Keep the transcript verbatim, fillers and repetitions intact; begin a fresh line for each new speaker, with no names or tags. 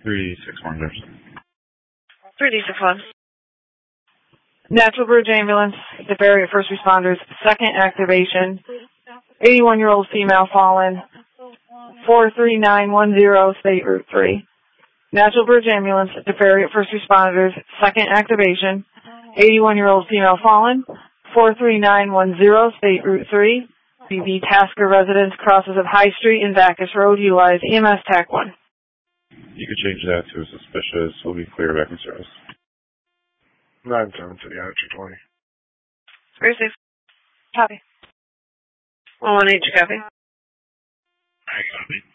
three D six one,
three D six one.
Natural Bridge Ambulance, the area first responders, second activation, eighty-one-year-old female fallen, four three nine one zero, State Route three. Natural Bridge Ambulance, the area first responders, second activation, eighty-one-year-old female fallen, four three nine one zero, State Route three. B B Tasker residence, crosses of High Street and Bacchus Road, utilize E M S T A C one.
You could change that to suspicious. We'll be clear back in service.
nine seven to the Archer twenty.
Very safe. Copy. one one eight, copy.
I copy.